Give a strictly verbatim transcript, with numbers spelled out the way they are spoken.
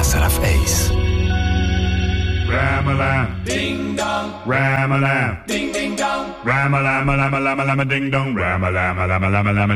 Saraf Ace. Ram-a-lam, ding-dong, ram-a-lam, ding-ding-dong, ram-a-lam-a-lam-a-lam-a-lam-a-ding-dong, ram-a-lam-a-lam-a-lam-a-lam-a